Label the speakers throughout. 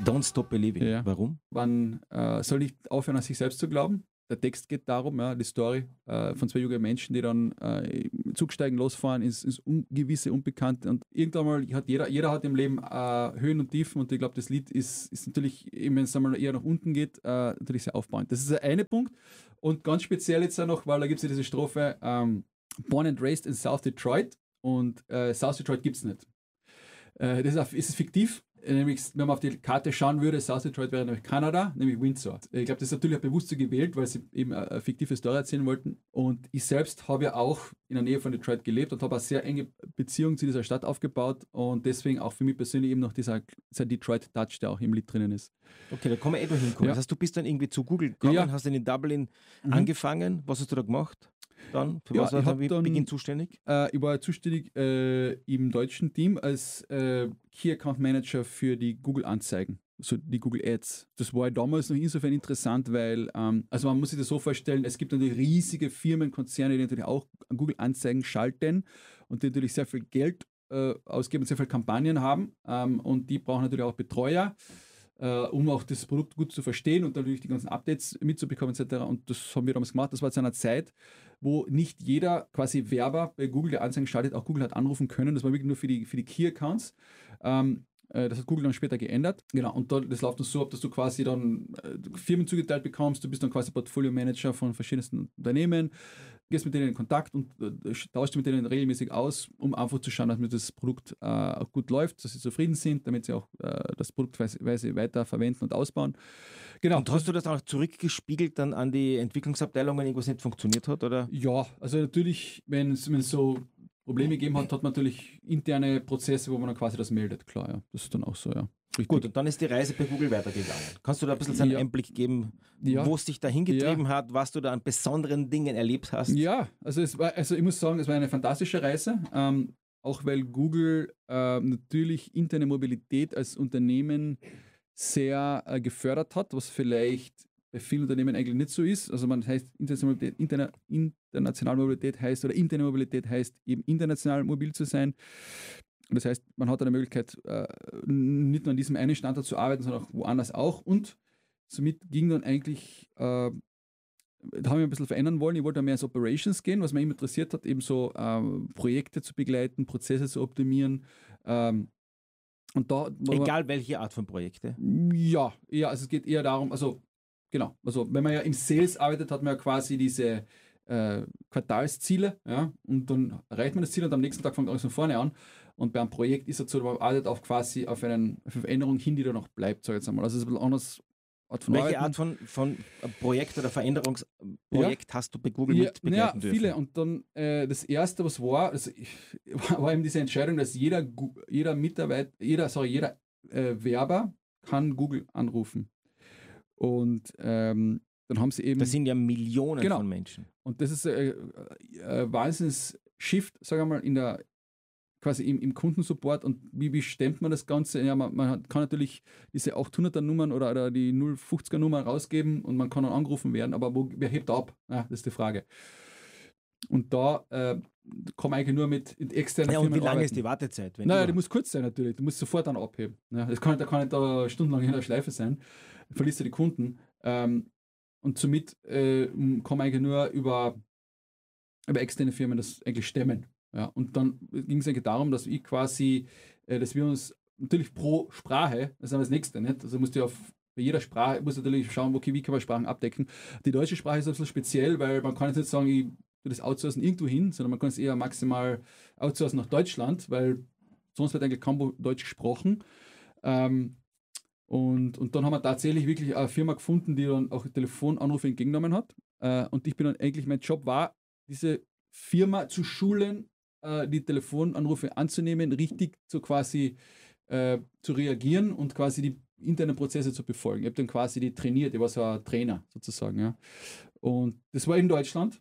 Speaker 1: Don't Stop Believing.
Speaker 2: Ja.
Speaker 1: Warum?
Speaker 2: Man soll nicht aufhören, an sich selbst zu glauben. Der Text geht darum, die Story von zwei jungen Menschen, die dann Zugsteigen losfahren ins Ungewisse, Unbekannte. Und irgendwann mal hat jeder hat im Leben Höhen und Tiefen, und ich glaube, das Lied ist natürlich, wenn es einmal eher nach unten geht, natürlich sehr aufbauend. Das ist der eine Punkt. Und ganz speziell jetzt auch noch, weil da gibt es ja diese Strophe Born and Raised in South Detroit, und South Detroit gibt es nicht. Das ist fiktiv. Nämlich, wenn man auf die Karte schauen würde, South Detroit wäre nämlich Kanada, nämlich Windsor. Ich glaube, das ist natürlich auch bewusst so gewählt, weil sie eben eine fiktive Story erzählen wollten. Und ich selbst habe ja auch in der Nähe von Detroit gelebt und habe eine sehr enge Beziehung zu dieser Stadt aufgebaut, und deswegen auch für mich persönlich eben noch dieser Detroit-Touch, der auch im Lied drinnen ist.
Speaker 1: Okay, da kann man hinkommen.
Speaker 2: Ja.
Speaker 1: Das heißt, du bist dann irgendwie zu Google gekommen,
Speaker 2: Ja.
Speaker 1: hast dann in Dublin angefangen. Was hast du da gemacht? Dann? Für
Speaker 2: Ja,
Speaker 1: was warst
Speaker 2: ich
Speaker 1: du
Speaker 2: hab dann-
Speaker 1: Beginn zuständig?
Speaker 2: Ich war zuständig im deutschen Team als Key Account Manager für die Google-Anzeigen, also die Google Ads. Das war damals noch insofern interessant, weil, also man muss sich das so vorstellen, es gibt natürlich riesige Firmen, Konzerne, die natürlich auch Google-Anzeigen schalten und die natürlich sehr viel Geld ausgeben, sehr viele Kampagnen haben, und die brauchen natürlich auch Betreuer, um auch das Produkt gut zu verstehen und natürlich die ganzen Updates mitzubekommen etc. Und das haben wir damals gemacht. Das war zu einer Zeit, wo nicht jeder quasi Werber bei Google, der Anzeigen schaltet, auch Google hat anrufen können. Das war wirklich nur für die Key-Accounts. Das hat Google dann später geändert. Genau, und das läuft dann so ab, dass du quasi dann Firmen zugeteilt bekommst. Du bist dann quasi Portfolio-Manager von verschiedensten Unternehmen, gehst mit denen in Kontakt und tauschst mit denen regelmäßig aus, um einfach zu schauen, dass mit das Produkt auch gut läuft, dass sie zufrieden sind, damit sie auch das Produkt weiter verwenden und ausbauen. Genau.
Speaker 1: Und hast du das auch zurückgespiegelt dann an die Entwicklungsabteilung, wenn irgendwas nicht funktioniert hat? Oder?
Speaker 2: Ja, also natürlich, wenn es so Probleme gegeben hat, hat man natürlich interne Prozesse, wo man dann quasi das meldet. Klar, ja. Das ist dann auch so, ja. Richtig.
Speaker 1: Gut, und dann ist die Reise bei Google weitergegangen. Kannst du da ein bisschen einen Einblick geben, wo es dich dahin getrieben hat, was du da an besonderen Dingen erlebt hast?
Speaker 2: Ja, also ich muss sagen, es war eine fantastische Reise, auch weil Google natürlich interne Mobilität als Unternehmen sehr gefördert hat, was vielleicht bei vielen Unternehmen eigentlich nicht so ist. Also man heißt internationale Mobilität heißt, oder interne Mobilität heißt eben international mobil zu sein. Und das heißt, man hat eine Möglichkeit, nicht nur an diesem einen Standort zu arbeiten, sondern auch woanders auch. Und somit ging dann eigentlich, da haben wir ein bisschen verändern wollen. Ich wollte mehr ins Operations gehen, was mich immer interessiert hat, eben so Projekte zu begleiten, Prozesse zu optimieren. Und da,
Speaker 1: egal welche Art von Projekte?
Speaker 2: Ja, also es geht eher darum, also genau, also wenn man ja im Sales arbeitet, hat man ja quasi diese Quartalsziele, ja, und dann erreicht man das Ziel und am nächsten Tag fängt alles von vorne an. Und bei einem Projekt ist es so, man arbeitet auf quasi auf eine Veränderung hin, die da noch bleibt, sage ich jetzt einmal. Also es ist ein bisschen anders.
Speaker 1: Welche Art von Projekt oder Veränderungsprojekt hast du bei Google mitbegleiten dürfen?
Speaker 2: Viele. Und dann das erste, was war, war eben diese Entscheidung, dass jeder Werber kann Google anrufen. Und dann haben sie eben...
Speaker 1: Das sind ja Millionen von Menschen.
Speaker 2: Und das ist ein Wahnsinns-Shift, sagen wir mal, quasi im Kundensupport. Und wie stemmt man das Ganze? Ja, man kann natürlich diese 800er-Nummern oder die 050er-Nummer rausgeben und man kann dann angerufen werden, aber wer hebt ab? Ja, das ist die Frage. Und da kann man eigentlich nur mit externen
Speaker 1: Firmen
Speaker 2: arbeiten.
Speaker 1: Und wie lange ist die Wartezeit?
Speaker 2: Die muss kurz sein natürlich. Du musst sofort dann abheben. Ja, da kann nicht da stundenlang in der Schleife sein. Du verlierst ja die Kunden. Und somit kann man eigentlich nur über externe Firmen das eigentlich stemmen. Ja, und dann ging es eigentlich darum, dass ich quasi, dass wir uns natürlich pro Sprache, das ist das Nächste, nicht? Also musst du bei jeder Sprache, muss natürlich schauen, okay, wie kann man Sprachen abdecken. Die deutsche Sprache ist ein bisschen speziell, weil man kann jetzt nicht sagen, ich tue das outsourcen irgendwo hin, sondern man kann es eher maximal outsourcen nach Deutschland, weil sonst wird eigentlich kaum Deutsch gesprochen. Und dann haben wir tatsächlich wirklich eine Firma gefunden, die dann auch Telefonanrufe entgegengenommen hat. Und ich bin dann eigentlich, mein Job war, diese Firma zu schulen, die Telefonanrufe anzunehmen, richtig zu quasi zu reagieren und quasi die internen Prozesse zu befolgen. Ich habe dann quasi die trainiert, ich war so ein Trainer sozusagen. Ja. Und das war in Deutschland.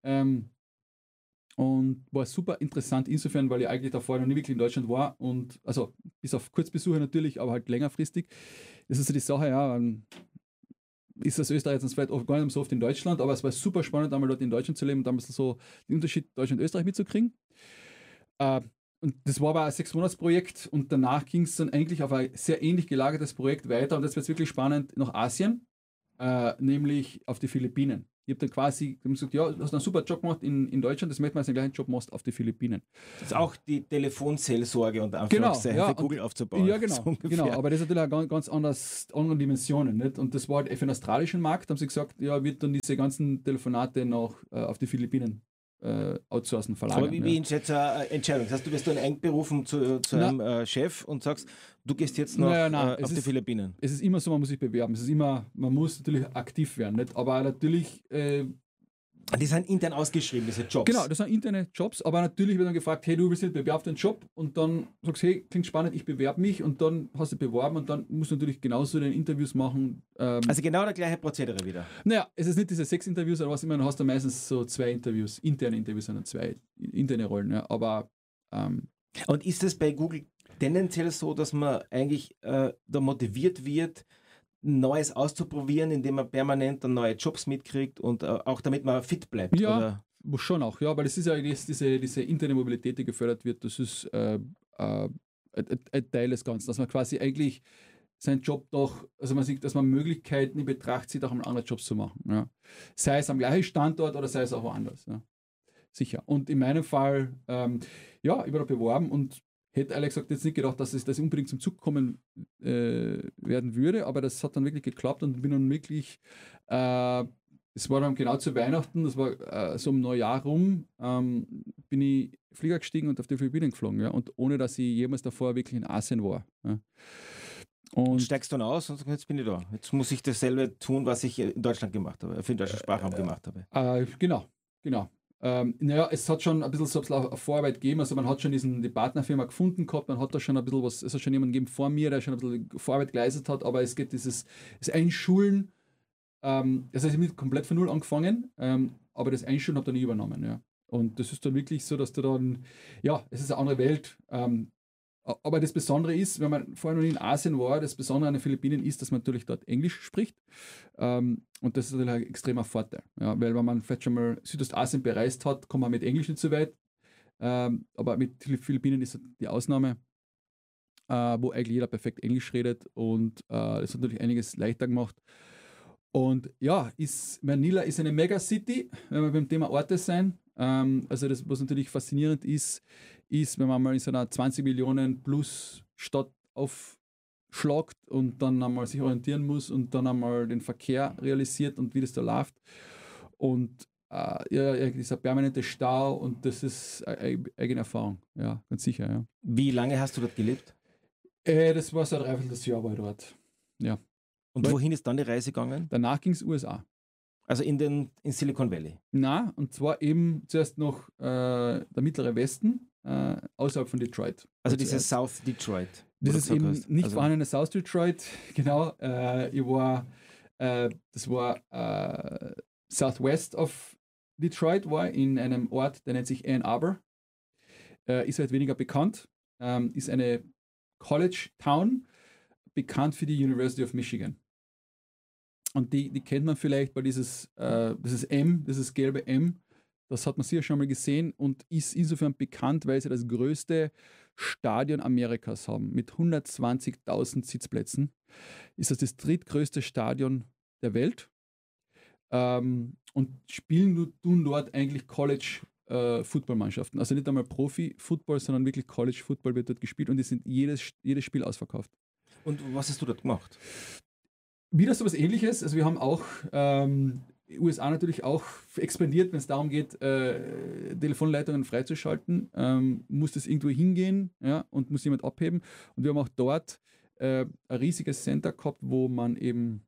Speaker 2: Und war super interessant insofern, weil ich eigentlich davor noch nie wirklich in Deutschland war und also bis auf Kurzbesuche natürlich, aber halt längerfristig. Das ist so die Sache, ja, ist das Österreich jetzt vielleicht auch gar nicht so oft in Deutschland, aber es war super spannend, einmal dort in Deutschland zu leben und damals so den Unterschied Deutschland und Österreich mitzukriegen. und das war aber ein 6-Monats-Projekt und danach ging es dann eigentlich auf ein sehr ähnlich gelagertes Projekt weiter und jetzt wird es wirklich spannend nach Asien, nämlich auf die Philippinen. Ich habe dann quasi gesagt, ja, du hast einen super Job gemacht in Deutschland, das möchten wir als den gleichen Job machst auf die Philippinen.
Speaker 1: Das ist auch die Telefonseelsorge und Anführungszeichen für Google aufzubauen.
Speaker 2: Ja, genau, aber das ist natürlich auch ganz andere Dimensionen. Nicht? Und das war halt für den australischen Markt, haben sie gesagt, ja, wird dann diese ganzen Telefonate noch auf die Philippinen outsourcen, verlagern.
Speaker 1: Aber wie ist jetzt eine Entscheidung? Das heißt, du wirst dann einberufen zu einem Chef und sagst, du gehst jetzt noch auf die Philippinen.
Speaker 2: Es ist immer so, man muss sich bewerben. Es ist immer, man muss natürlich aktiv werden. Nicht? Aber natürlich...
Speaker 1: die sind intern ausgeschrieben, diese Jobs.
Speaker 2: Genau, das sind interne Jobs, aber natürlich wird dann gefragt, hey, du bist jetzt bewerb den Job und dann sagst du, hey, klingt spannend, ich bewerbe mich und dann hast du beworben und dann musst du natürlich genauso den Interviews machen.
Speaker 1: Also genau der gleiche Prozedere wieder.
Speaker 2: Naja, es ist nicht diese 6 Interviews, aber was immer, du hast dann meistens so 2 Interviews, interne Interviews, sondern 2 interne Rollen, ja, aber
Speaker 1: und ist es bei Google tendenziell so, dass man eigentlich da motiviert wird, Neues auszuprobieren, indem man permanent dann neue Jobs mitkriegt und auch damit man fit bleibt?
Speaker 2: Ja,
Speaker 1: oder?
Speaker 2: Schon auch, ja, weil es ist ja diese interne Mobilität, die gefördert wird, das ist ein Teil des Ganzen, dass man quasi eigentlich seinen Job doch, also man sieht, dass man Möglichkeiten in Betracht zieht, auch einen anderen Job zu machen. Ja. Sei es am gleichen Standort oder sei es auch woanders. Ja. Sicher. Und in meinem Fall, ich war da beworben und hätte ehrlich gesagt jetzt nicht gedacht, dass das unbedingt zum Zug kommen werden würde, aber das hat dann wirklich geklappt und bin dann wirklich, es war dann genau zu Weihnachten, das war so um Neujahr rum, bin ich Flieger gestiegen und auf die Philippinen geflogen, ja, und ohne, dass ich jemals davor wirklich in Asien war. Ja.
Speaker 1: Und steigst dann aus und sagst, jetzt bin ich da. Jetzt muss ich dasselbe tun, was ich in Deutschland gemacht habe, für den deutschen Sprachraum gemacht habe.
Speaker 2: Genau. Es hat schon ein bisschen so eine Vorarbeit gegeben, also man hat schon die Partnerfirma gefunden gehabt, man hat da schon ein bisschen was, es hat schon jemanden gegeben vor mir, der schon ein bisschen Vorarbeit geleistet hat, aber es geht das Einschulen, das heißt, ich habe nicht komplett von null angefangen, aber das Einschulen habe ich dann nie übernommen, ja. Und das ist dann wirklich so, dass du dann, ja, es ist eine andere Welt, aber das Besondere ist, wenn man vorher noch nie in Asien war, das Besondere an den Philippinen ist, dass man natürlich dort Englisch spricht. Und das ist natürlich ein extremer Vorteil. Ja, weil wenn man vielleicht schon mal Südostasien bereist hat, kommt man mit Englisch nicht so weit. Aber mit den Philippinen ist die Ausnahme, wo eigentlich jeder perfekt Englisch redet. Und das hat natürlich einiges leichter gemacht. Und ja, Manila ist eine Megacity, wenn wir beim Thema Orte sein. Also das, was natürlich faszinierend ist, wenn man mal in so einer 20 Millionen plus Stadt aufschlagt und dann einmal sich orientieren muss und dann einmal den Verkehr realisiert und wie das da läuft. Und dieser permanente Stau und das ist eine eigene Erfahrung, ja, ganz sicher. Ja.
Speaker 1: Wie lange hast du dort gelebt?
Speaker 2: Das war so ein dreiviertel Jahr war ich dort, ja.
Speaker 1: Und wohin ist dann die Reise gegangen?
Speaker 2: Danach ging es USA.
Speaker 1: Also in Silicon Valley?
Speaker 2: Na, und zwar eben zuerst noch der mittlere Westen, außerhalb von Detroit.
Speaker 1: Also dieses South Detroit.
Speaker 2: Das ist eben nicht vorhandene South Detroit, genau. Das war Southwest of Detroit, war in einem Ort, der nennt sich Ann Arbor. Ist halt weniger bekannt. Ist eine College Town, bekannt für die University of Michigan. Und die kennt man vielleicht, weil dieses gelbe M, das hat man sicher schon mal gesehen und ist insofern bekannt, weil sie das größte Stadion Amerikas haben. Mit 120.000 Sitzplätzen ist das drittgrößte Stadion der Welt. Und tun dort eigentlich College-Football-Mannschaften. Also nicht einmal Profi-Football, sondern wirklich College-Football wird dort gespielt und es sind jedes Spiel ausverkauft.
Speaker 1: Und was hast du dort gemacht?
Speaker 2: Wieder so was Ähnliches. Also wir haben auch USA natürlich auch expandiert, wenn es darum geht, Telefonleitungen freizuschalten. Muss das irgendwo hingehen, ja, und muss jemand abheben. Und wir haben auch dort ein riesiges Center gehabt, wo man eben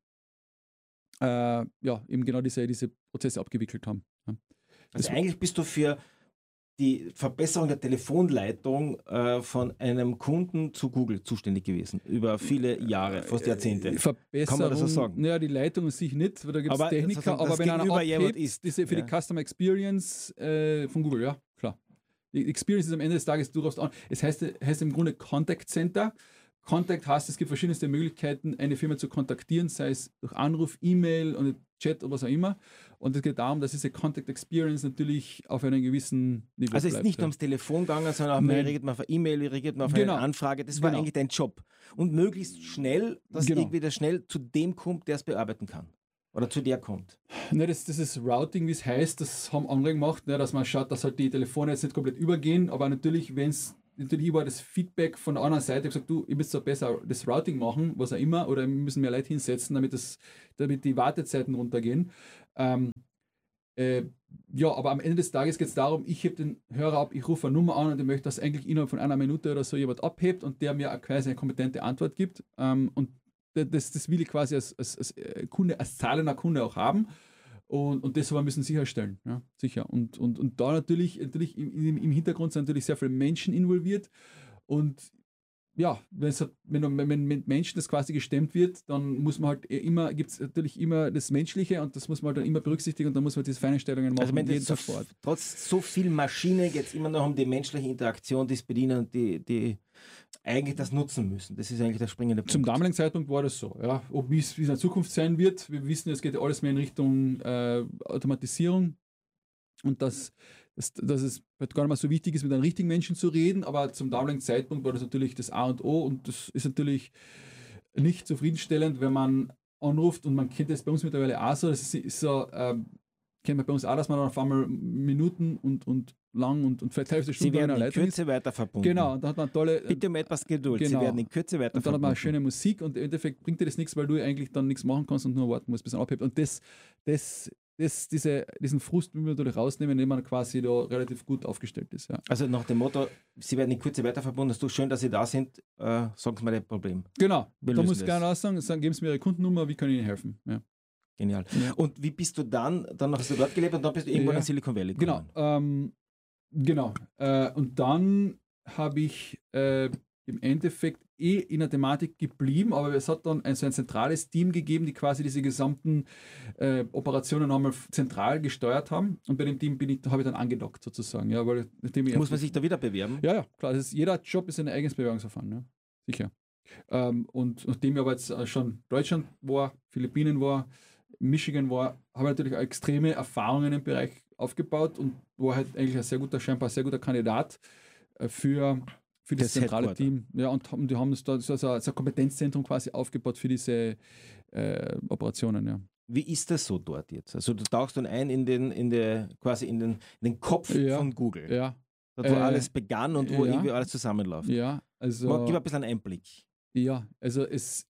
Speaker 2: eben genau diese Prozesse abgewickelt haben. Ja.
Speaker 1: Also eigentlich bist du für die Verbesserung der Telefonleitung von einem Kunden zu Google zuständig gewesen, über viele Jahre, fast Jahrzehnte.
Speaker 2: Kann man das so sagen? Naja, die Leitung sich nicht, weil da gibt es Techniker, aber wenn einer abhebt, ist für die Customer Experience von Google, ja, klar. Die Experience ist am Ende des Tages, du rufst an, es heißt im Grunde Contact Center, Contact heißt, es gibt verschiedenste Möglichkeiten, eine Firma zu kontaktieren, sei es durch Anruf, E-Mail und Chat oder was auch immer. Und es geht darum, dass diese Contact Experience natürlich auf einem gewissen Niveau
Speaker 1: Also es ist
Speaker 2: bleibt.
Speaker 1: nicht ums Telefon gegangen, sondern auch
Speaker 2: Nein.
Speaker 1: reagiert man auf eine E-Mail, reagiert man auf
Speaker 2: Genau.
Speaker 1: eine Anfrage. Das war
Speaker 2: Genau.
Speaker 1: eigentlich dein Job. Und möglichst schnell, dass
Speaker 2: Genau.
Speaker 1: irgendwie das schnell zu dem kommt, der es bearbeiten kann. Oder zu der kommt.
Speaker 2: Ne, das ist Routing, wie es heißt, das haben andere gemacht, ne, dass man schaut, dass halt die Telefone jetzt nicht komplett übergehen, aber natürlich, wenn es natürlich war das Feedback von der anderen Seite, gesagt, du, ihr müsst so besser das Routing machen, was auch immer, oder wir müssen mehr Leute hinsetzen, damit die Wartezeiten runtergehen. Ja, aber am Ende des Tages geht es darum, ich heb den Hörer ab, ich rufe eine Nummer an und ich möchte, dass eigentlich innerhalb von einer Minute oder so jemand abhebt und der mir quasi eine kompetente Antwort gibt. Und das will ich quasi als Kunde, als zahlender Kunde auch haben. Und das aber müssen sie sicherstellen, ja, sicher. Und da natürlich im Hintergrund sind natürlich sehr viele Menschen involviert. Und ja, wenn mit Menschen das quasi gestemmt wird, dann muss man halt gibt es natürlich immer das Menschliche und das muss man halt dann immer berücksichtigen und dann muss man diese Feinstellungen machen.
Speaker 1: Also wenn trotz so viel Maschine geht es immer noch um die menschliche Interaktion, die es bedienen und die eigentlich das nutzen müssen. Das ist eigentlich der springende Punkt.
Speaker 2: Zum damaligen Zeitpunkt war das so. Ja. Ob wie es in der Zukunft sein wird, wir wissen, es geht alles mehr in Richtung Automatisierung und dass es gar nicht mal so wichtig ist, mit einem richtigen Menschen zu reden, aber zum damaligen Zeitpunkt war das natürlich das A und O und das ist natürlich nicht zufriedenstellend, wenn man anruft und man kennt das bei uns mittlerweile auch so, das ist so, kennt man bei uns auch, dass man dann auf einmal Minuten und lang und vielleicht teilweise Stunden
Speaker 1: Sie werden
Speaker 2: in
Speaker 1: in Kürze weiter verbunden.
Speaker 2: Genau, und da hat man tolle...
Speaker 1: Bitte um etwas Geduld,
Speaker 2: genau.
Speaker 1: Sie werden in Kürze weiter
Speaker 2: und dann
Speaker 1: verbunden.
Speaker 2: hat man schöne Musik und im Endeffekt bringt dir das nichts, weil du eigentlich dann nichts machen kannst und nur warten musst, bis er abhebt. Und diesen Frust will man natürlich rausnehmen, indem man quasi da relativ gut aufgestellt ist. Ja.
Speaker 1: Also nach dem Motto, Sie werden in Kürze weiter verbunden, es ist doch schön, dass Sie da sind, sagen Sie mir das Problem.
Speaker 2: Genau,
Speaker 1: Wir
Speaker 2: da
Speaker 1: lösen
Speaker 2: muss ich
Speaker 1: das.
Speaker 2: gerne aussagen, geben Sie mir Ihre Kundennummer, wie kann ich Ihnen helfen? Ja.
Speaker 1: Genial.
Speaker 2: Ja.
Speaker 1: Und wie bist du dann hast du dort gelebt und dann bist du irgendwann in Silicon Valley gekommen?
Speaker 2: Genau. Und dann habe ich im Endeffekt in der Thematik geblieben, aber es hat dann ein zentrales Team gegeben, die quasi diese gesamten Operationen einmal zentral gesteuert haben. Und bei dem Team habe ich dann angedockt sozusagen. Ja, weil,
Speaker 1: Muss man sich da wieder bewerben?
Speaker 2: Ja, klar. Jeder Job ist ein eigenes Bewerbungsverfahren. Ja. Sicher. Und nachdem ich aber jetzt schon Deutschland war, Philippinen war, Michigan war, habe ich natürlich auch extreme Erfahrungen im Bereich aufgebaut und war halt eigentlich scheinbar ein sehr guter Kandidat für das zentrale
Speaker 1: Headquarter.
Speaker 2: Team. Ja, und die haben das da so ein Kompetenzzentrum quasi aufgebaut für diese Operationen. Ja.
Speaker 1: Wie ist das so dort jetzt? Also du tauchst dann ein in den Kopf von Google.
Speaker 2: Ja.
Speaker 1: Dort, wo alles begann und wo
Speaker 2: ja.
Speaker 1: irgendwie alles zusammenläuft.
Speaker 2: Ja, also.
Speaker 1: Gib ein bisschen einen Einblick.
Speaker 2: Ja, also es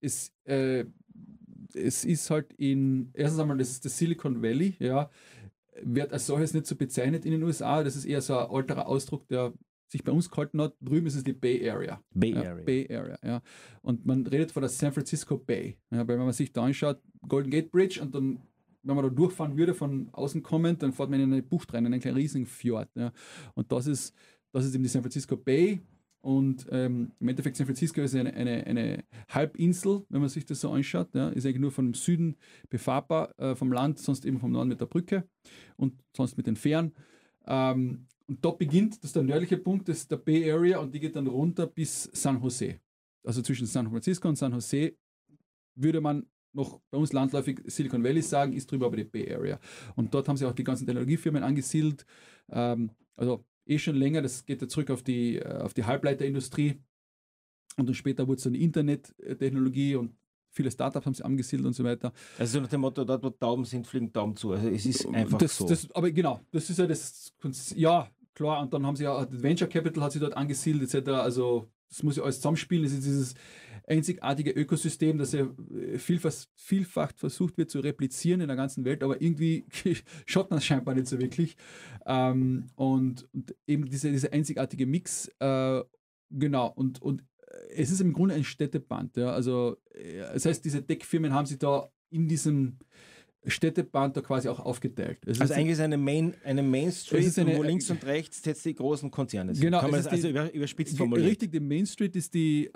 Speaker 2: ist halt erstens einmal das Silicon Valley, ja, wird als solches nicht so bezeichnet in den USA. Das ist eher so ein alterer Ausdruck, der sich bei uns gehalten hat. Drüben ist es die Bay Area. Bay Area, ja. Und man redet von der San Francisco Bay. Ja, weil wenn man sich da anschaut, Golden Gate Bridge und dann, wenn man da durchfahren würde, von außen kommend, dann fährt man in eine Bucht rein, in einen kleinen riesigen Fjord. Ja. Und das ist eben die San Francisco Bay. Und im Endeffekt San Francisco ist eine Halbinsel, wenn man sich das so anschaut. Ja, ist eigentlich nur vom Süden befahrbar, vom Land, sonst eben vom Norden mit der Brücke und sonst mit den Fähren. Und da beginnt, das ist der nördliche Punkt, das ist der Bay Area und die geht dann runter bis San Jose. Also zwischen San Francisco und San Jose würde man noch bei uns landläufig Silicon Valley sagen, ist drüber aber die Bay Area. Und dort haben sie auch die ganzen Technologiefirmen angesiedelt. Also schon länger, das geht ja zurück auf die Halbleiterindustrie und dann später wurde es dann die Internettechnologie und viele Startups haben sie angesiedelt und so weiter.
Speaker 1: Also nach dem Motto, dort wo Tauben sind, fliegen Tauben zu. Also es ist einfach so.
Speaker 2: Aber genau, das ist ja ja, klar, und dann haben sie ja, Venture Capital hat sie dort angesiedelt etc. Also das muss ja alles zusammenspielen. Das ist dieses einzigartige Ökosystem, das ja vielfach versucht wird zu replizieren in der ganzen Welt, aber irgendwie schaut man es scheinbar nicht so wirklich. Und eben dieser einzigartige Mix, genau, und es ist im Grunde ein Städteband. Ja? Also, das heißt, diese Tech-Firmen haben sich da in diesem Städteband da quasi auch aufgeteilt.
Speaker 1: Also eigentlich ist eine Main Street, wo links und rechts jetzt die großen Konzerne sind.
Speaker 2: Genau.
Speaker 1: Kann man das also überspitzt formulieren?
Speaker 2: Richtig, die Main Street ist die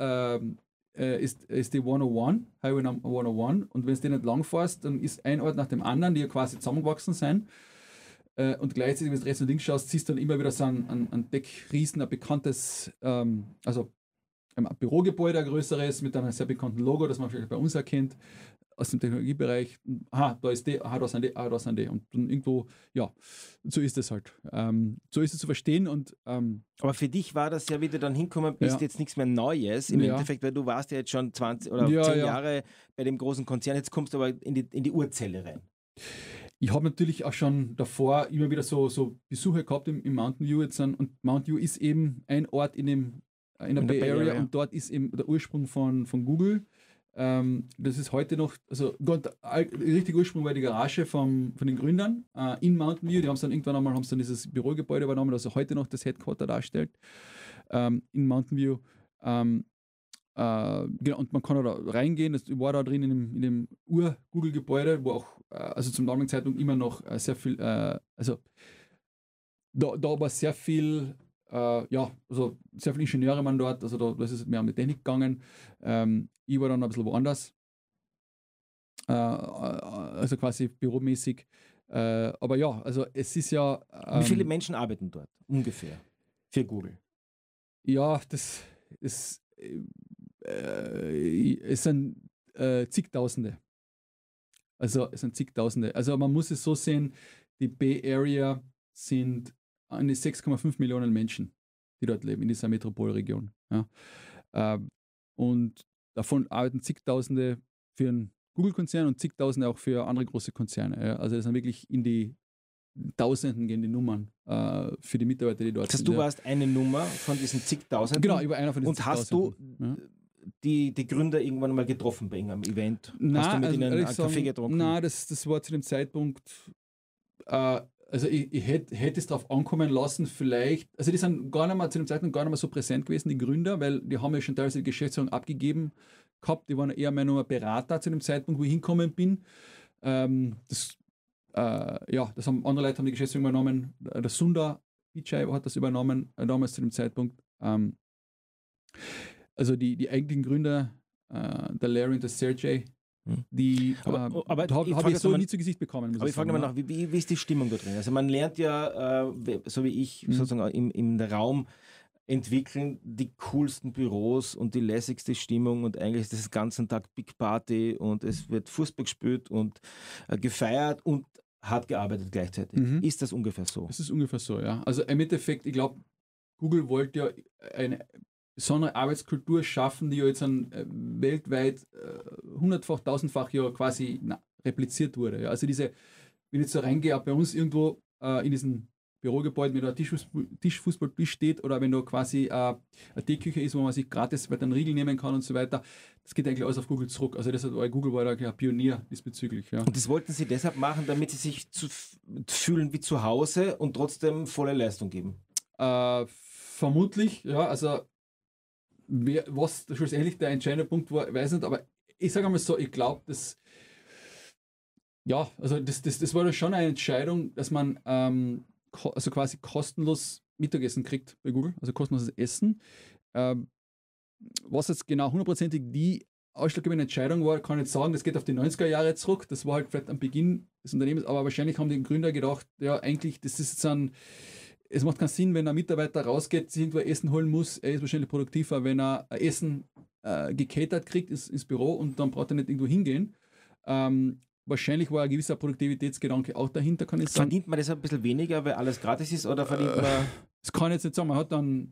Speaker 2: 101, Highway 101, und wenn du den entlang fährst, dann ist ein Ort nach dem anderen, die ja quasi zusammengewachsen sind. Und gleichzeitig, wenn du rechts und links schaust, siehst du dann immer wieder so ein Tech-Riesen, ein bekanntes, also ein Bürogebäude, ein größeres, mit einem sehr bekannten Logo, das man vielleicht bei uns erkennt, aus dem Technologiebereich. Da ist die, da sind die, da sind die. Und dann irgendwo, ja, so ist es halt. So ist es zu verstehen. Und,
Speaker 1: aber für dich war das ja, wie du dann hinkommen bist, jetzt nichts mehr Neues im Endeffekt, weil du warst ja jetzt schon 20 oder 10 Jahre bei dem großen Konzern, jetzt kommst du aber in die Urzelle rein.
Speaker 2: Ich habe natürlich auch schon davor immer wieder so Besuche gehabt im Mountain View jetzt und Mountain View ist eben ein Ort in der Bay Area und dort ist eben der Ursprung von Google. Das ist heute noch, also der richtige Ursprung war die Garage von den Gründern in Mountain View. Die haben es dann irgendwann einmal dieses Bürogebäude übernommen, das heute noch das Headquarter darstellt in Mountain View. Genau, und man kann da reingehen. Ich war da drin in dem Ur-Google-Gebäude, wo auch also zum damaligen Zeitpunkt immer noch sehr viel, also da war sehr viel, also sehr viele Ingenieure waren dort, also da ist es mehr um die Technik gegangen. Ich war dann ein bisschen woanders, also quasi büromäßig. Aber ja, also es ist ja.
Speaker 1: Wie viele Menschen arbeiten dort ungefähr für Google?
Speaker 2: Ja, das ist. Es sind zigtausende. Also es sind zigtausende. Also man muss es so sehen, die Bay Area sind eine 6,5 Millionen Menschen, die dort leben, in dieser Metropolregion. Ja. Und davon arbeiten zigtausende für einen Google-Konzern und zigtausende auch für andere große Konzerne. Ja. Also das sind wirklich in die Tausenden gehen die Nummern für die Mitarbeiter, die dort sind.
Speaker 1: Du warst eine Nummer von diesen zigtausenden?
Speaker 2: Genau, über einer von diesen
Speaker 1: zigtausenden. Und hast du die Gründer irgendwann mal getroffen bei irgendeinem Event?
Speaker 2: Hast
Speaker 1: du mit ihnen einen Kaffee getrunken?
Speaker 2: Nein, das war zu dem Zeitpunkt, also ich hätte es darauf ankommen lassen, vielleicht, also die sind zu dem Zeitpunkt gar nicht mehr so präsent gewesen, die Gründer, weil die haben ja schon teilweise die Geschäftsführung abgegeben gehabt, die waren eher mehr nur Berater zu dem Zeitpunkt, wo ich hingekommen bin. Das haben andere Leute, haben die Geschäftsführung übernommen. Der Sundar Pichai hat das übernommen, damals zu dem Zeitpunkt. Also die eigentlichen Gründer, der Larry und der Sergey, die habe ich so nie zu Gesicht bekommen.
Speaker 1: Aber ich frage nochmal nach, wie ist die Stimmung da drin? Also man lernt ja, so wie ich sozusagen im Raum entwickeln, die coolsten Büros und die lässigste Stimmung und eigentlich ist das den ganzen Tag Big Party und es wird Fußball gespielt und gefeiert und hart gearbeitet gleichzeitig. Ist das ungefähr so?
Speaker 2: Das ist ungefähr so, ja. Also im Endeffekt, ich glaube, Google wollte ja eine besondere Arbeitskultur schaffen, die ja jetzt weltweit hundertfach, tausendfach ja quasi repliziert wurde. Ja. Also wenn ich jetzt so reingehe, auch bei uns irgendwo in diesem Bürogebäude mit einem Tischfußballtisch steht oder wenn da quasi eine Teeküche ist, wo man sich gratis einen Riegel nehmen kann und so weiter, das geht eigentlich alles auf Google zurück. Also Google war da ein Pionier diesbezüglich. Ja.
Speaker 1: Und das wollten sie deshalb machen, damit sie sich fühlen wie zu Hause und trotzdem volle Leistung geben?
Speaker 2: Vermutlich, ja, also was schlussendlich der entscheidende Punkt war, weiß nicht, aber ich sage einmal so, ich glaube, das war dann schon eine Entscheidung, dass man also quasi kostenlos Mittagessen kriegt bei Google, also kostenloses Essen. Was jetzt genau hundertprozentig die ausschlaggebende Entscheidung war, kann ich nicht sagen, das geht auf die 90er Jahre zurück, das war halt vielleicht am Beginn des Unternehmens, aber wahrscheinlich haben die Gründer gedacht, ja eigentlich, das ist jetzt es macht keinen Sinn, wenn ein Mitarbeiter rausgeht, sich irgendwo Essen holen muss, er ist wahrscheinlich produktiver, wenn er Essen gecatert kriegt ins Büro und dann braucht er nicht irgendwo hingehen. Wahrscheinlich war ein gewisser Produktivitätsgedanke auch dahinter, kann ich sagen.
Speaker 1: Verdient man das ein bisschen weniger, weil alles gratis ist, oder verdient man...
Speaker 2: Das kann ich jetzt nicht sagen. Man hat dann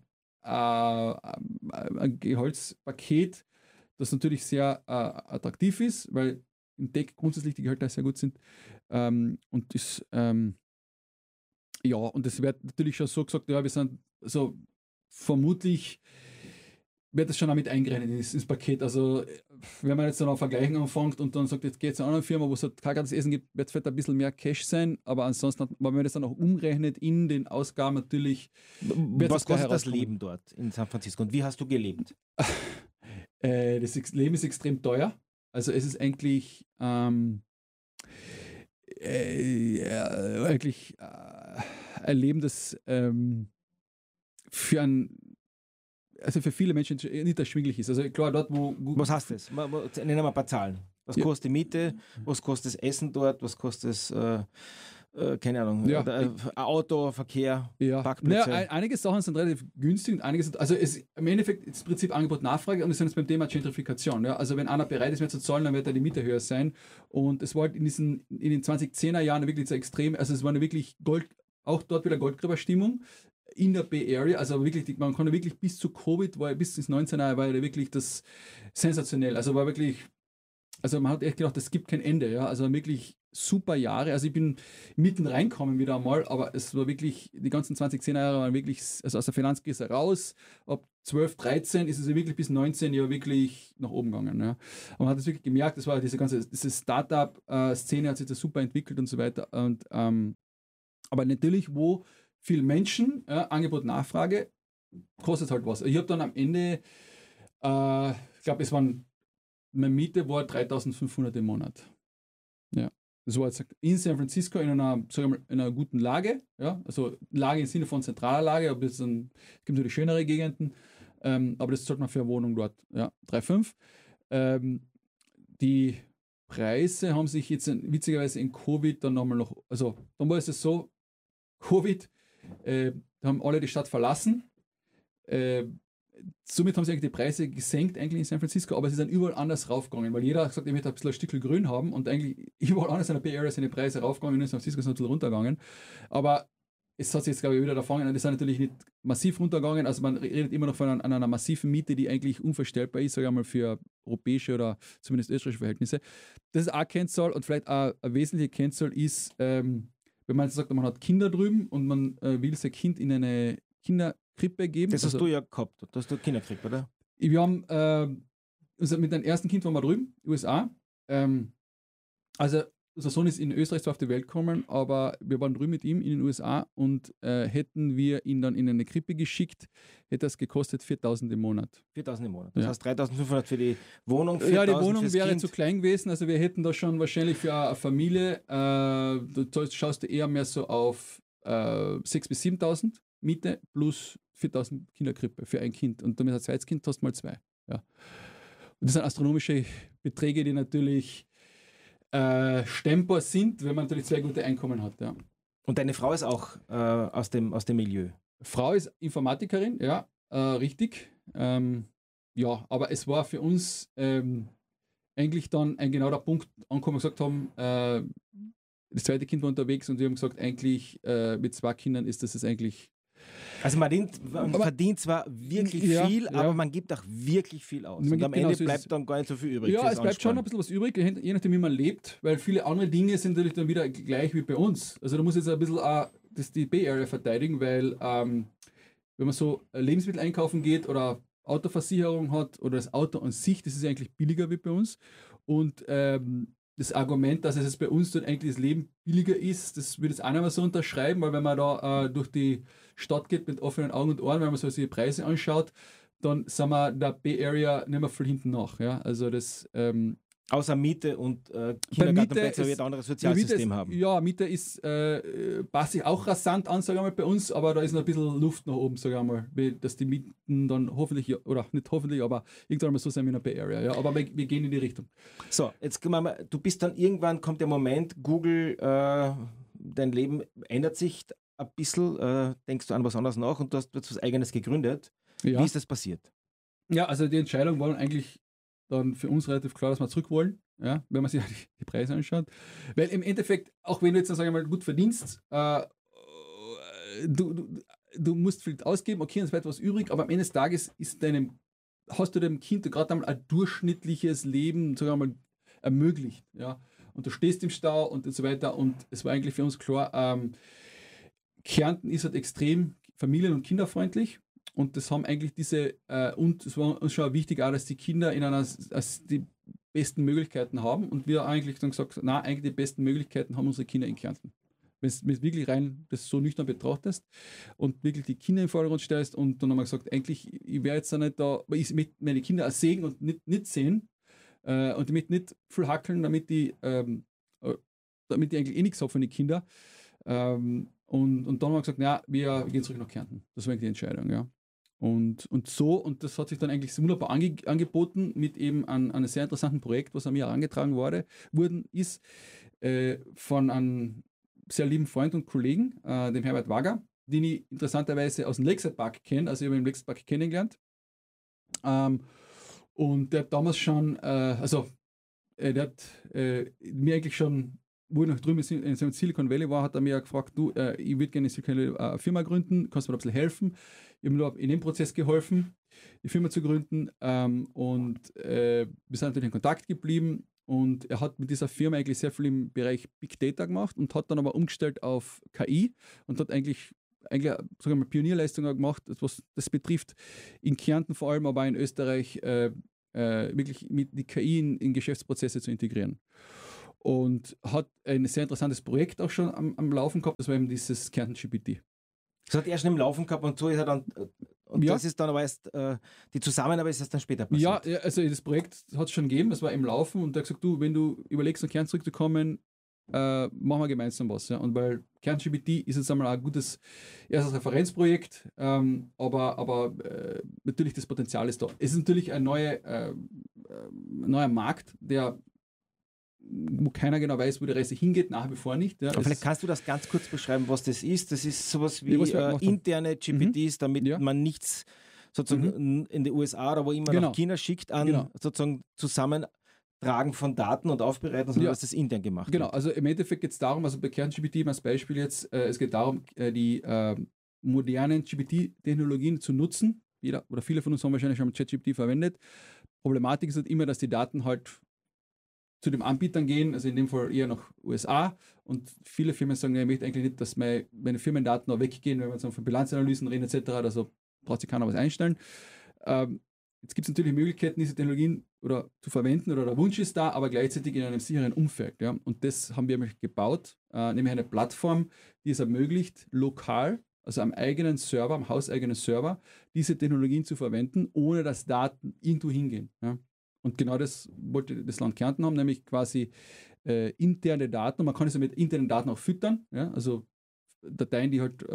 Speaker 2: ein Gehaltspaket, das natürlich sehr attraktiv ist, weil im Tech grundsätzlich die Gehälter sehr gut sind. Und das, und das wird natürlich schon so gesagt, ja, wir sind so vermutlich wird das schon damit eingerechnet ins Paket. Also wenn man jetzt dann auf Vergleichen anfängt und dann sagt, jetzt geht es zu einer anderen Firma, wo es halt kein ganzes Essen gibt, wird es vielleicht ein bisschen mehr Cash sein, aber ansonsten, wenn man das dann auch umrechnet in den Ausgaben natürlich.
Speaker 1: Was kostet das Leben dort in San Francisco und wie hast du gelebt?
Speaker 2: Das Leben ist extrem teuer. Also es ist eigentlich eigentlich ein Leben, das für viele Menschen nicht erschwinglich ist. Also klar, dort, wo...
Speaker 1: Was heißt das? Nennen wir ein paar Zahlen. Was kostet die Miete? Was kostet das Essen dort? Was kostet das keine Ahnung,
Speaker 2: Ja.
Speaker 1: Auto, Verkehr,
Speaker 2: Ja,
Speaker 1: Parkplätze.
Speaker 2: naja, einige Sachen sind relativ günstig und einige sind, also im Endeffekt ist das Prinzip Angebot-Nachfrage und wir sind jetzt beim Thema Gentrifikation. Ja? Also wenn einer bereit ist, mehr zu zahlen, dann wird die Miete höher sein. Und es war halt in den 2010er Jahren wirklich so extrem, also es war eine wirklich auch dort wieder Goldgräberstimmung in der Bay Area, also wirklich, man konnte wirklich bis zu Covid, bis ins 19er war ja wirklich das sensationell, also war wirklich, also man hat echt gedacht, es gibt kein Ende, ja, also wirklich super Jahre, also ich bin mitten reinkommen wieder einmal, aber es war wirklich, die ganzen 2010er Jahre waren wirklich, also aus der Finanzkrise raus, ab 12, 13 ist es ja wirklich bis 19 ja wirklich nach oben gegangen, ja. Und man hat es wirklich gemerkt, das war diese Startup-Szene hat sich da super entwickelt und so weiter und aber natürlich, wo viele Menschen, Angebot, Nachfrage, kostet halt was. Ich habe dann am Ende, ich glaube, meine Miete war 3.500 im Monat. Ja. Das war jetzt in San Francisco in einer, sagen wir mal, in einer guten Lage. Ja. Also Lage im Sinne von zentraler Lage, aber es gibt natürlich schönere Gegenden. Aber das zahlt man für eine Wohnung dort. Ja. 3,5. Die Preise haben sich jetzt witzigerweise in Covid dann nochmal also dann war es so, Covid, da haben alle die Stadt verlassen. Somit haben sie eigentlich die Preise gesenkt eigentlich in San Francisco, aber sie sind überall anders raufgegangen, weil jeder hat gesagt, ich möchte ein bisschen ein Stückchen grün haben und eigentlich überall anders in der Bay Area sind die Preise raufgegangen und in San Francisco sind ein bisschen runtergegangen. Aber es hat sich jetzt, glaube ich, wieder erfangen und es ist natürlich nicht massiv runtergegangen, also man redet immer noch von einer massiven Miete, die eigentlich unvorstellbar ist, sage ich mal, für europäische oder zumindest österreichische Verhältnisse. Das ist auch Kennzahl und vielleicht auch eine wesentliche Kennzahl ist, wenn man sagt, man hat Kinder drüben und man will sein Kind in eine Kinderkrippe geben.
Speaker 1: Das hast du ja gehabt, da hast du Kinder gekriegt, oder?
Speaker 2: Wir haben, also mit dem ersten Kind waren wir drüben, USA. Also unser Sohn ist in Österreich zwar auf die Welt gekommen, aber wir waren drüben mit ihm in den USA und hätten wir ihn dann in eine Krippe geschickt, hätte das gekostet 4.000 im Monat.
Speaker 1: 4.000 im Monat. Das
Speaker 2: Ja.
Speaker 1: heißt 3.500 für die Wohnung.
Speaker 2: Ja, die Wohnung
Speaker 1: fürs
Speaker 2: wäre
Speaker 1: Kind.
Speaker 2: zu klein gewesen. Also wir hätten da schon wahrscheinlich für eine Familie, du schaust du eher mehr so auf 6.000 bis 7.000 Miete plus 4.000 Kinderkrippe für ein Kind. Und damit ein zweites Kind hast du mal zwei. Ja. Und das sind astronomische Beträge, die natürlich stemmbar sind, wenn man natürlich zwei gute Einkommen hat. Ja.
Speaker 1: Und deine Frau ist auch aus dem Milieu.
Speaker 2: Frau ist Informatikerin, ja, richtig. Ja, aber es war für uns eigentlich dann genau der Punkt angekommen, gesagt haben, das zweite Kind war unterwegs und wir haben gesagt, eigentlich mit zwei Kindern ist das eigentlich.
Speaker 1: Also man verdient zwar wirklich viel, aber man gibt auch wirklich viel aus. Und am Ende bleibt dann gar nicht so viel übrig.
Speaker 2: Ja, es bleibt schon ein bisschen was übrig, je nachdem, wie man lebt, weil viele andere Dinge sind natürlich dann wieder gleich wie bei uns. Also da muss jetzt ein bisschen die Bay Area verteidigen, weil wenn man so Lebensmittel einkaufen geht oder Autoversicherung hat oder das Auto an sich, das ist eigentlich billiger wie bei uns. Und das Argument, dass es bei uns dann eigentlich das Leben billiger ist, das würde ich auch nicht mehr so unterschreiben, weil wenn man da durch die Stadt geht mit offenen Augen und Ohren, wenn man so die Preise anschaut, dann sind wir der Bay Area nicht mehr viel hinten nach. Ja? Also das
Speaker 1: außer Miete und Kindergartenplätze wird ein anderes Sozialsystem haben.
Speaker 2: Ja, Miete ist, passt sich auch rasant an, sagen wir mal, bei uns, aber da ist noch ein bisschen Luft nach oben, sagen wir mal, dass die Mieten dann hoffentlich, oder nicht hoffentlich, aber irgendwann mal so sein wie in der Bay Area. Ja, aber wir gehen in die Richtung.
Speaker 1: So, jetzt du bist dann irgendwann, kommt der Moment, Google, dein Leben ändert sich ein bisschen, denkst du an was anderes nach und du hast was Eigenes gegründet.
Speaker 2: Ja.
Speaker 1: Wie ist das passiert?
Speaker 2: Ja, also die Entscheidung war eigentlich dann für uns relativ klar, dass wir zurück wollen, ja, wenn man sich die Preise anschaut. Weil im Endeffekt, auch wenn du jetzt, sagen wir mal, gut verdienst, du musst viel ausgeben, okay, es bleibt was übrig, aber am Ende des Tages hast du dem Kind gerade einmal ein durchschnittliches Leben, sagen wir mal, ermöglicht. Ja. Und du stehst im Stau und so weiter. Und es war eigentlich für uns klar, Kärnten ist halt extrem familien- und kinderfreundlich. Und das haben eigentlich und es war uns schon wichtig, auch, dass die Kinder die besten Möglichkeiten haben. Und wir eigentlich dann gesagt, na, eigentlich die besten Möglichkeiten haben unsere Kinder in Kärnten. Wenn du wirklich rein das so nüchtern betrachtest und wirklich die Kinder im Vordergrund stellst und dann haben wir gesagt, eigentlich, ich wäre jetzt da nicht da, aber ich möchte meine Kinder auch sehen und nicht sehen und ich möchte nicht viel hackeln, damit die eigentlich nichts haben von den Kindern. Und dann haben wir gesagt, ja, wir gehen zurück nach Kärnten. Das war eigentlich die Entscheidung, ja. Und das hat sich dann eigentlich wunderbar angeboten mit eben einem sehr interessanten Projekt, was an mir herangetragen worden ist, von einem sehr lieben Freund und Kollegen, dem Herbert Wager, den ich interessanterweise aus dem Lakeside Park kenne, also ich habe ihn im Lakeside Park kennengelernt. Und der hat damals schon, der hat mir eigentlich schon, wo ich noch drüben in Silicon Valley war, hat er mir ja gefragt, du, ich würde gerne in Silicon Valley eine Firma gründen, kannst du mir da ein bisschen helfen? Ich habe ihm in dem Prozess geholfen, die Firma zu gründen, und wir sind natürlich in Kontakt geblieben, und er hat mit dieser Firma eigentlich sehr viel im Bereich Big Data gemacht und hat dann aber umgestellt auf KI und hat eigentlich sagen wir mal, Pionierleistungen gemacht, was das betrifft, in Kärnten vor allem, aber auch in Österreich wirklich mit die KI in Geschäftsprozesse zu integrieren. Und hat ein sehr interessantes Projekt auch schon am Laufen gehabt, das war eben dieses Kärnten GPT.
Speaker 1: Das hat er schon im Laufen gehabt und so ist er dann, und
Speaker 2: Ja.
Speaker 1: das ist dann aber erst, die Zusammenarbeit ist erst dann später passiert.
Speaker 2: Ja, also das Projekt hat es schon gegeben, das war im Laufen, und er hat gesagt, du, wenn du überlegst, nach Kärnten zurückzukommen, machen wir gemeinsam was. Ja? Und weil Kärnten GPT ist jetzt einmal ein gutes erstes Referenzprojekt, aber natürlich das Potenzial ist da. Es ist natürlich ein neuer Markt, wo keiner genau weiß, wo die Reise hingeht, nach wie vor nicht. Ja.
Speaker 1: Aber vielleicht kannst du das ganz kurz beschreiben, was das ist. Das ist sowas wie
Speaker 2: Ja, was wir gemacht haben.
Speaker 1: interne GPTs, damit
Speaker 2: Ja.
Speaker 1: man nichts sozusagen in die USA oder wo immer
Speaker 2: Genau.
Speaker 1: nach China schickt, an
Speaker 2: Genau.
Speaker 1: sozusagen Zusammentragen von Daten und Aufbereiten, sondern
Speaker 2: Ja.
Speaker 1: dass das intern gemacht
Speaker 2: Genau,
Speaker 1: wird.
Speaker 2: also im Endeffekt geht es darum, also bei KernGPT als Beispiel jetzt, es geht darum, die modernen GPT-Technologien zu nutzen. Jeder oder viele von uns haben wahrscheinlich schon ChatGPT verwendet. Problematik ist halt immer, dass die Daten halt zu den Anbietern gehen, also in dem Fall eher nach USA, und viele Firmen sagen, ja, ich möchte eigentlich nicht, dass meine Firmendaten auch weggehen, wenn wir jetzt von Bilanzanalysen reden etc., also braucht sich keiner was einstellen. Jetzt gibt es natürlich Möglichkeiten, diese Technologien oder zu verwenden, oder der Wunsch ist da, aber gleichzeitig in einem sicheren Umfeld. Ja? Und das haben wir gebaut, nämlich eine Plattform, die es ermöglicht, lokal, also am eigenen Server, am hauseigenen Server, diese Technologien zu verwenden, ohne dass Daten irgendwo hingehen. Ja? Und genau das wollte das Land Kärnten haben, nämlich quasi interne Daten. Und man kann es ja mit internen Daten auch füttern, ja? Also Dateien, die halt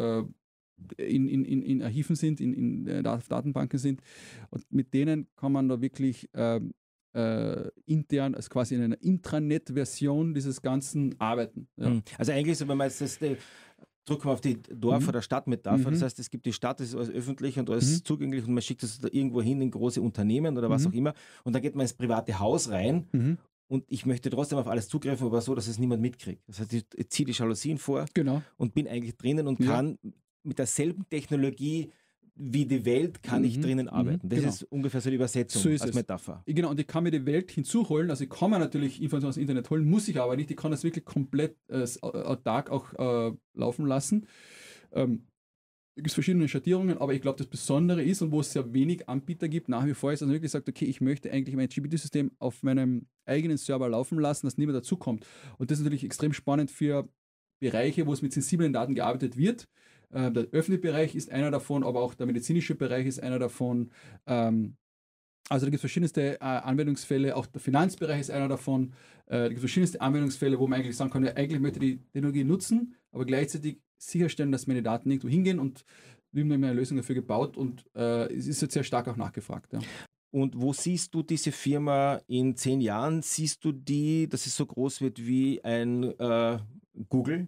Speaker 2: in Archiven sind, in Datenbanken sind. Und mit denen kann man da wirklich intern, also quasi in einer Intranet-Version dieses Ganzen arbeiten. Ja.
Speaker 1: Also eigentlich so, wenn man jetzt das drücken wir auf die Dorf- oder Stadtmetapher, das heißt, es gibt die Stadt, das ist alles öffentlich und alles zugänglich und man schickt das da irgendwo hin in große Unternehmen oder was auch immer, und dann geht man ins private Haus rein und ich möchte trotzdem auf alles zugreifen, aber so, dass es niemand mitkriegt. Das heißt, ich ziehe die Jalousien vor
Speaker 2: Genau.
Speaker 1: und bin eigentlich drinnen und kann mit derselben Technologie wie die Welt kann ich drinnen arbeiten. Das ist ungefähr so die Übersetzung als Metapher.
Speaker 2: Genau, und ich kann mir die Welt hinzuholen, also ich kann mir natürlich Informationen aus dem Internet holen, muss ich aber nicht, ich kann das wirklich komplett autark auch laufen lassen. Es gibt verschiedene Schattierungen, aber ich glaube, das Besondere ist, und wo es sehr wenig Anbieter gibt, nach wie vor ist, dass man wirklich sagt, okay, ich möchte eigentlich mein GPT-System auf meinem eigenen Server laufen lassen, dass niemand dazukommt. Und das ist natürlich extrem spannend für Bereiche, wo es mit sensiblen Daten gearbeitet wird. Der öffentliche Bereich ist einer davon, aber auch der medizinische Bereich ist einer davon. Also da gibt es verschiedenste Anwendungsfälle, auch der Finanzbereich ist einer davon. Da gibt es verschiedenste Anwendungsfälle, wo man eigentlich sagen kann, ja, eigentlich möchte ich die Technologie nutzen, aber gleichzeitig sicherstellen, dass meine Daten nirgendwo hingehen, und wir haben eine Lösung dafür gebaut, und es ist jetzt sehr stark auch nachgefragt. Ja.
Speaker 1: Und wo siehst du diese Firma in 10 Jahren? Siehst du die, dass es so groß wird wie ein Google?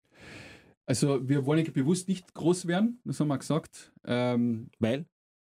Speaker 2: Also wir wollen bewusst nicht groß werden, das haben wir gesagt.
Speaker 1: Weil?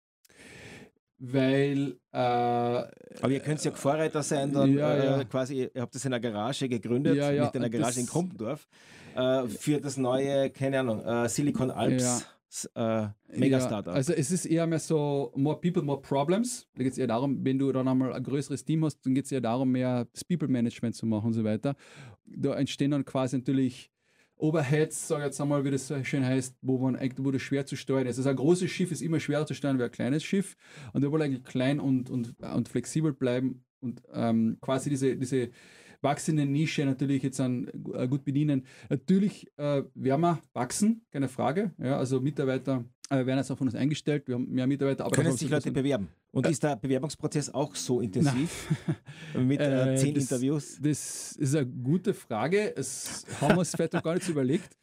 Speaker 1: Aber ihr könnt ja Vorreiter sein, dann quasi, ihr habt das in einer Garage gegründet, nicht in einer Garage in Kompendorf, für das neue, keine Ahnung, Silicon Alps Mega-Startup.
Speaker 2: Also es ist eher mehr so more people, more problems. Da geht es eher darum, wenn du dann einmal ein größeres Team hast, dann geht es eher darum, mehr das People-Management zu machen und so weiter. Da entstehen dann quasi natürlich Overheads, sage ich jetzt einmal, wie das so schön heißt, wo das schwer zu steuern ist. Also ein großes Schiff ist immer schwerer zu steuern wie ein kleines Schiff, und wir wollen eigentlich klein und flexibel bleiben und quasi diese wachsende Nische natürlich jetzt gut bedienen. Natürlich werden wir wachsen, keine Frage. Ja, also Mitarbeiter werden jetzt auch von uns eingestellt. Wir haben mehr Mitarbeiter. Aber
Speaker 1: können sich Leute bewerben? Und ist der Bewerbungsprozess auch so intensiv? Mit 10 Interviews?
Speaker 2: Das ist eine gute Frage. Das haben wir uns vielleicht noch gar nicht so überlegt.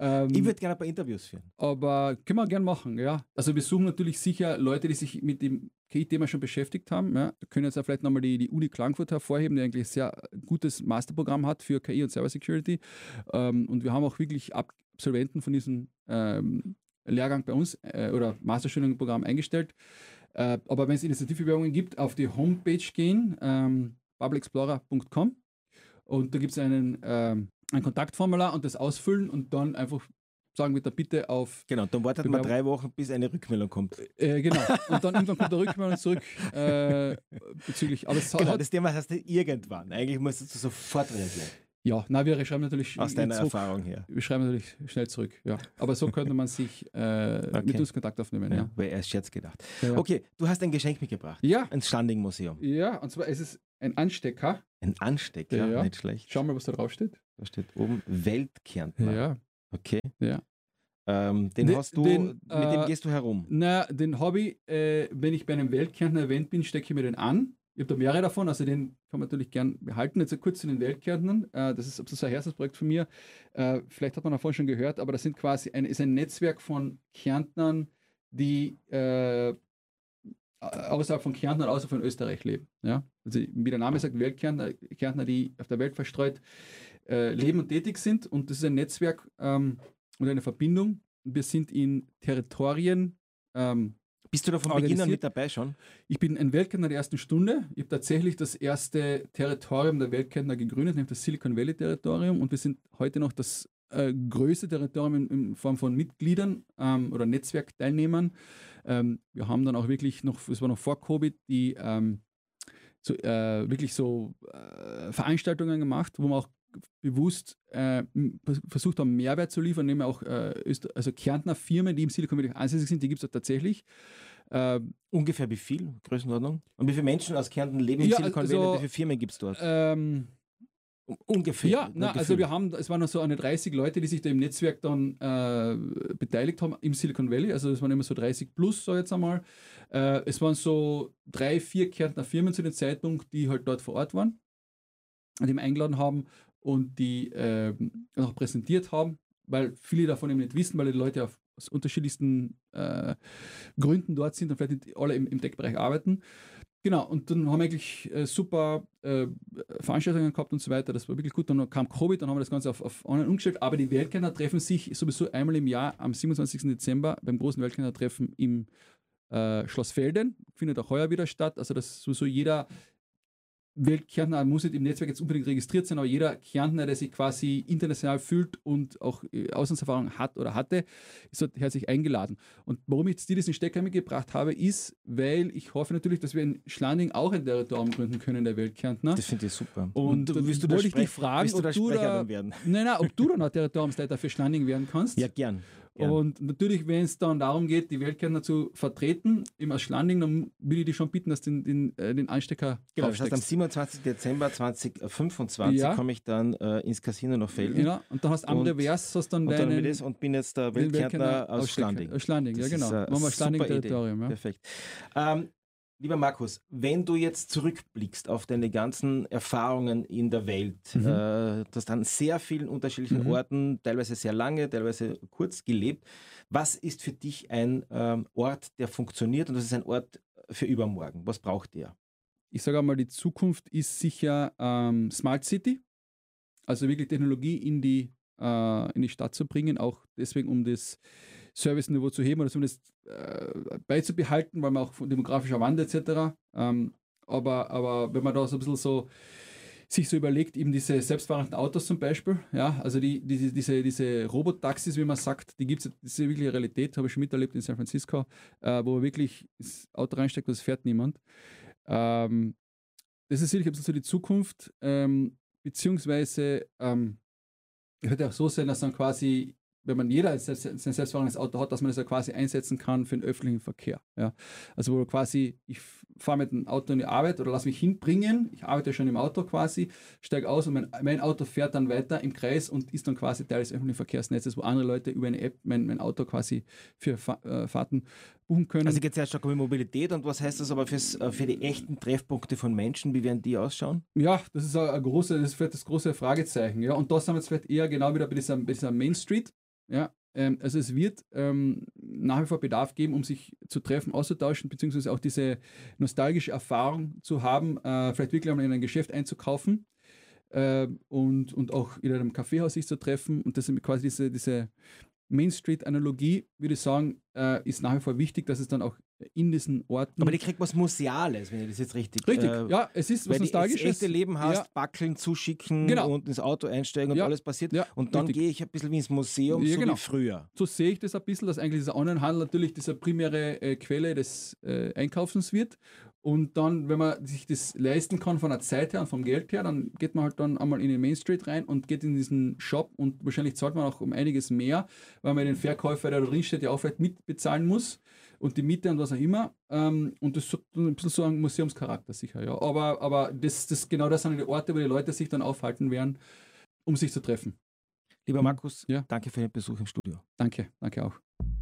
Speaker 1: Ich würde gerne ein paar Interviews führen.
Speaker 2: Aber können wir gerne machen, ja. Also wir suchen natürlich sicher Leute, die sich mit dem KI-Thema schon beschäftigt haben. Ja. Wir können jetzt auch vielleicht nochmal die Uni Klagenfurt hervorheben, die eigentlich ein sehr gutes Masterprogramm hat für KI und Cybersecurity. Und wir haben auch wirklich Absolventen von diesem Lehrgang bei uns oder Masterstudienprogramm eingestellt. Aber wenn es Initiativbewerbungen gibt, auf die Homepage gehen, bubbleexplorer.com, und da gibt es ein Kontaktformular und das ausfüllen und dann einfach sagen wir da bitte auf.
Speaker 1: Genau, dann wartet man 3 Wochen, bis eine Rückmeldung kommt.
Speaker 2: Genau, und dann irgendwann kommt eine Rückmeldung zurück bezüglich. Aber
Speaker 1: genau, das Thema heißt irgendwann. Eigentlich musst du sofort reagieren.
Speaker 2: Ja, wir schreiben natürlich.
Speaker 1: Aus deiner Erfahrung her.
Speaker 2: Wir schreiben natürlich schnell zurück, ja. Aber so könnte man sich mit uns Kontakt aufnehmen. Ja.
Speaker 1: Weil er ist Scherz gedacht.
Speaker 2: Ja.
Speaker 1: Okay, du hast ein Geschenk mitgebracht.
Speaker 2: Ja.
Speaker 1: Ein Standing-Museum.
Speaker 2: Ja, und zwar ist es ein Anstecker.
Speaker 1: Ein Anstecker,
Speaker 2: ja.
Speaker 1: Nicht schlecht.
Speaker 2: Schau mal, was da drauf steht.
Speaker 1: Da steht oben Weltkärntner.
Speaker 2: Ja.
Speaker 1: Okay.
Speaker 2: Ja.
Speaker 1: Mit dem gehst du herum.
Speaker 2: Na, den habe ich, wenn ich bei einem Weltkärntner-Event bin, stecke ich mir den an. Ich habe da mehrere davon, also den kann man natürlich gern behalten. Jetzt kurz zu den Weltkärntnern. Das ist so ein Herzensprojekt von mir. Vielleicht hat man davon schon gehört, aber das sind quasi ist ein Netzwerk von Kärntnern, die außerhalb von Kärnten und außerhalb von Österreich leben. Ja? Also wie der Name sagt, Weltkärntner, die auf der Welt verstreut leben und tätig sind. Und das ist ein Netzwerk und eine Verbindung. Wir sind in Territorien.
Speaker 1: Bist du da von Beginn an mit dabei schon?
Speaker 2: Ich bin ein Weltkärntner der ersten Stunde. Ich habe tatsächlich das erste Territorium der Weltkärntner gegründet, nämlich das Silicon Valley Territorium. Und wir sind heute noch das größte Territorium in Form von Mitgliedern oder Netzwerkteilnehmern. Wir haben dann auch wirklich noch, es war noch vor Covid, die wirklich so Veranstaltungen gemacht, wo man auch bewusst versucht haben, Mehrwert zu liefern, indem wir auch also Kärntner Firmen, die im Silicon Valley ansässig sind, die gibt es tatsächlich.
Speaker 1: Ungefähr wie viel? Größenordnung? Und wie viele Menschen aus Kärnten leben im Silicon Valley? Wie viele Firmen gibt es dort? Ungefähr.
Speaker 2: Ja, also es waren noch so eine 30 Leute, die sich da im Netzwerk dann beteiligt haben im Silicon Valley. Also es waren immer so 30 plus, so jetzt einmal. Es waren so 3, 4 Kärntner Firmen zu dem Zeitpunkt, die halt dort vor Ort waren und die eingeladen haben und die auch präsentiert haben, weil viele davon eben nicht wissen, weil die Leute aus unterschiedlichsten Gründen dort sind und vielleicht nicht alle im Tech-Bereich arbeiten. Genau, und dann haben wir eigentlich super Veranstaltungen gehabt und so weiter. Das war wirklich gut. Dann kam Covid, dann haben wir das Ganze auf online umgestellt. Aber die Weltkärntner treffen sich sowieso einmal im Jahr am 27. Dezember beim großen Weltkärntner-Treffen im Schloss Velden. Findet auch heuer wieder statt. Also das sowieso jeder Weltkärntner muss nicht im Netzwerk jetzt unbedingt registriert sein, aber jeder Kärntner, der sich quasi international fühlt und auch Auslandserfahrung hat oder hatte, ist dort herzlich eingeladen. Und warum ich jetzt diesen Stecker mitgebracht habe, ist, weil ich hoffe natürlich, dass wir in Schlanding auch ein Territorium gründen können, der Weltkärntner.
Speaker 1: Das finde ich super.
Speaker 2: Und willst du wollte ich dich fragen, ob du da ein Territoriumsleiter für Schlanding werden kannst.
Speaker 1: Ja, gern.
Speaker 2: Und natürlich, wenn es dann darum geht, die Weltkärntner zu vertreten, im aus Schlanding, dann würde ich dich schon bitten, dass du den Anstecker
Speaker 1: genau, das heißt, am 27. Dezember 2025 komme ich dann ins Casino nach Felden.
Speaker 2: Ja, und dann hast du am Revers dann
Speaker 1: deinen... Und bin jetzt der Weltkärntner aus Schlanding.
Speaker 2: Aus Schlanding, ja genau. Machen wir Schlanding-Territorium. Ja.
Speaker 1: Perfekt. Lieber Markus, wenn du jetzt zurückblickst auf deine ganzen Erfahrungen in der Welt, du hast an sehr vielen unterschiedlichen Orten, teilweise sehr lange, teilweise kurz gelebt. Was ist für dich ein Ort, der funktioniert, und was ist ein Ort für übermorgen? Was braucht ihr?
Speaker 2: Ich sage einmal, die Zukunft ist sicher Smart City, also wirklich Technologie in die Stadt zu bringen, auch deswegen, um das Service-Niveau zu heben oder zumindest beizubehalten, weil man auch von demografischer Wandel etc. Aber wenn man da so ein bisschen sich so überlegt, eben diese selbstfahrenden Autos zum Beispiel, ja, also diese Robotaxis, wie man sagt, die gibt es, das ist ja wirklich eine Realität, habe ich schon miterlebt in San Francisco, wo man wirklich das Auto reinsteckt und es fährt niemand. Das ist sicherlich ein bisschen so die Zukunft, beziehungsweise es wird ja auch so sein, dass dann quasi, wenn man jeder sein selbstfahrendes Auto hat, dass man das ja quasi einsetzen kann für den öffentlichen Verkehr. Ja. Also wo quasi, ich fahre mit dem Auto in die Arbeit oder lasse mich hinbringen, ich arbeite schon im Auto quasi, steige aus und mein Auto fährt dann weiter im Kreis und ist dann quasi Teil des öffentlichen Verkehrsnetzes, wo andere Leute über eine App mein Auto quasi für Fahrten buchen können.
Speaker 1: Also geht es ja stark um Mobilität, und was heißt das aber für die echten Treffpunkte von Menschen? Wie werden die ausschauen?
Speaker 2: Ja, das ist das große Fragezeichen. Ja. Und da sind wir jetzt vielleicht eher genau wieder bei dieser Main Street. Ja. Also es wird nach wie vor Bedarf geben, um sich zu treffen, auszutauschen, beziehungsweise auch diese nostalgische Erfahrung zu haben, vielleicht wirklich einmal in ein Geschäft einzukaufen und auch in einem Kaffeehaus sich zu treffen. Und das ist quasi diese Main Street-Analogie, würde ich sagen, ist nach wie vor wichtig, dass es dann auch in diesen Orten...
Speaker 1: Aber die kriegt was Museales, wenn ich das jetzt richtig...
Speaker 2: Richtig, ja, es ist was Nostalgisches.
Speaker 1: Wenn du das echte Leben hast,
Speaker 2: ja.
Speaker 1: Backeln, zuschicken
Speaker 2: Genau.
Speaker 1: und ins Auto einsteigen und
Speaker 2: Ja.
Speaker 1: alles passiert.
Speaker 2: Ja,
Speaker 1: Und dann
Speaker 2: richtig.
Speaker 1: gehe ich ein bisschen wie ins Museum,
Speaker 2: Ja,
Speaker 1: so
Speaker 2: genau.
Speaker 1: wie früher.
Speaker 2: So sehe ich das ein bisschen, dass eigentlich dieser Onlinehandel natürlich diese primäre Quelle des Einkaufens wird. Und dann, wenn man sich das leisten kann von der Zeit her und vom Geld her, dann geht man halt dann einmal in den Main Street rein und geht in diesen Shop und wahrscheinlich zahlt man auch um einiges mehr, weil man den Verkäufer, der da drin steht, ja auch vielleicht mitbezahlen muss und die Miete und was auch immer. Und das hat ein bisschen so einen Museumscharakter sicher, ja. Aber genau das sind die Orte, wo die Leute sich dann aufhalten werden, um sich zu treffen.
Speaker 1: Lieber Markus,
Speaker 2: Ja.
Speaker 1: danke für den Besuch im Studio.
Speaker 2: Danke auch.